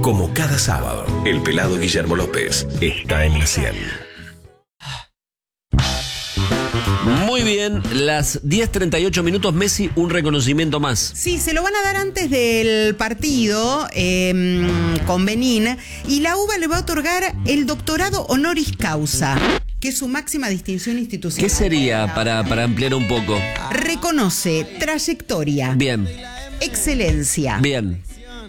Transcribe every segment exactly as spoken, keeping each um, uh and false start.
Como cada sábado, el pelado Guillermo López está en la cien. Muy bien, las diez treinta y ocho minutos, Messi, un reconocimiento más. Sí, se lo van a dar antes del partido eh, con Benín y la U B A le va a otorgar el doctorado honoris causa, que es su máxima distinción institucional. ¿Qué sería para, para ampliar un poco? Reconoce trayectoria, Bien, excelencia, bien,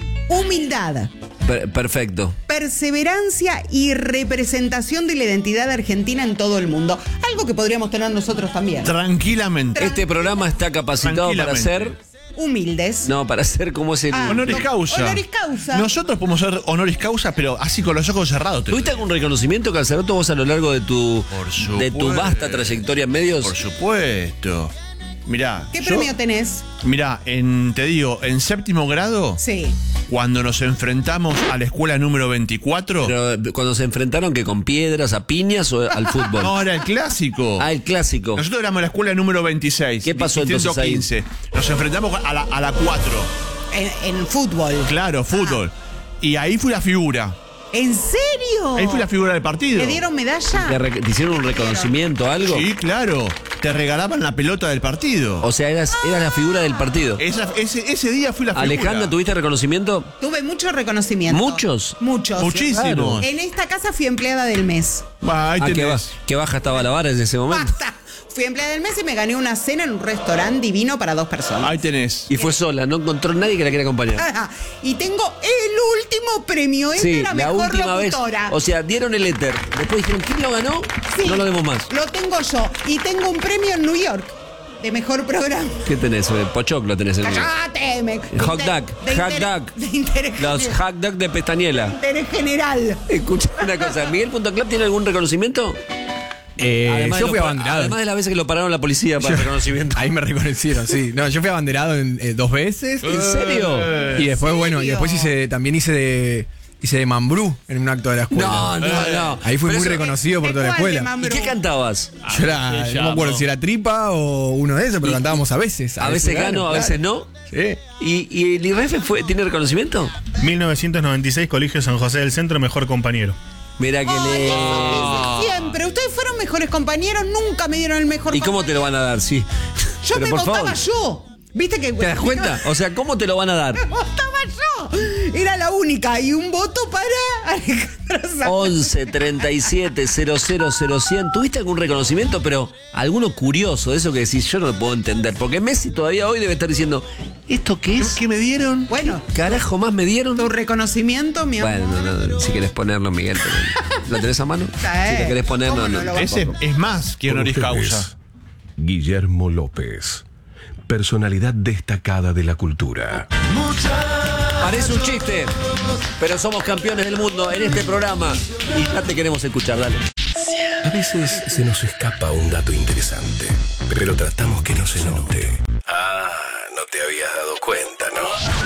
humildad, per- perfecto. perseverancia y representación de la identidad argentina en todo el mundo. Algo que podríamos tener nosotros también. Tranquilamente. Este programa está capacitado para ser... Humildes. No, para ser como es el... Ah, Honoris no, causa. honoris causa. Nosotros podemos ser honoris causa, pero así con los ojos cerrados. te ¿Tuviste lo digo. algún reconocimiento, Calzaroto, vos a lo largo de tu, Por de tu supuesto. vasta trayectoria en medios? Por supuesto. Mirá. ¿Qué yo- premio tenés? Mirá, en, te digo, en séptimo grado, Sí. cuando nos enfrentamos a la escuela número veinticuatro. Pero cuando se enfrentaron, ¿que con piedras, a piñas o al fútbol? No, era el clásico. Ah, el clásico. Nosotros éramos la escuela número veintiséis. ¿Qué pasó distrito entonces ahí? quince. Nos enfrentamos a la, a la cuatro. En, en fútbol. Claro, fútbol. Y ahí fui la figura. ¿En serio? Ahí fui la figura del partido. ¿Le dieron medalla? ¿Te, re- te hicieron un reconocimiento, algo? Sí, claro. Te regalaban la pelota del partido. O sea, eras, eras la figura del partido. Esa- ese, ese día fui la figura. Alejandra, ¿tuviste reconocimiento? Tuve mucho reconocimiento. ¿Muchos? Muchos. Muchísimos. En esta casa fui empleada del mes. Ah, ahí Ah, qué, ba- tenés. qué baja estaba la vara en ese momento. ¡Basta! Fui empleada del mes y me gané una cena en un restaurante divino para dos personas. Ahí tenés. Y fue sola, no encontró nadie que la quiera acompañar. Ajá. Y tengo el último premio. Es Sí, de la, la mejor última vez. locutora. O sea, dieron el éter. Después dijeron, ¿quién lo ganó? Sí, No lo demos más. Lo tengo yo. Y tengo un premio en New York de mejor programa. ¿Qué tenés? Eh, Pochoclo tenés en el... ¡Cállate! Me, Hot de- dog, de hot interés- dog. De interés Los general. hot dog de pestañela. Interés general. Escucha una cosa, ¿Miguel.club tiene algún reconocimiento? Eh, Además de yo lo fui pa- abanderado. Además de las veces que lo pararon la policía para el reconocimiento. Ahí me reconocieron, sí. No, yo fui abanderado en, eh, dos veces. ¿En serio? Y después, ¿En bueno, y serio? después hice, también hice de hice de Mambrú en un acto de la escuela. No, no, no. Ahí fui Pero muy eso- reconocido por ¿de toda la cuál de escuela. Mambrú? ¿Y qué cantabas? Yo era, no me acuerdo si era tripa o uno de esos, pero cantábamos a veces. A veces gano, a veces no. Sí. ¿Y, y el I R F fue, tiene reconocimiento? mil novecientos noventa y seis, Colegio San José del Centro, mejor compañero. Mira que Ay, le... eso dice siempre. Ustedes fueron mejores compañeros, nunca me dieron el mejor ¿Y cómo te lo van a dar? Sí. Yo Pero me por votaba favor, yo. ¿Viste que ¿te das cuenta? O sea, ¿cómo te lo van a dar? Me votaba yo. Era la única. Y un voto para Alejandro Sanz. once treinta y siete cero cero cero cien. ¿Tuviste algún reconocimiento? Pero alguno curioso de eso que decís, yo no lo puedo entender. Porque Messi todavía hoy debe estar diciendo, ¿esto qué es? ¿Qué me dieron? Bueno, ¿Carajo más me dieron? tu reconocimiento, mi amor. Bueno, no, no, si querés ponerlo, Miguel, pero- ¿lo tenés a mano? Sí. Si lo querés poner, ¿Cómo no, no no. lo va a Ese es más que honoris Con ustedes, causa. Guillermo López, personalidad destacada de la cultura. Parece un chiste, pero somos campeones del mundo en este programa y ya te queremos escuchar, dale. A veces se nos escapa un dato interesante, pero tratamos que no se note. Ah, no te habías dado cuenta, ¿no?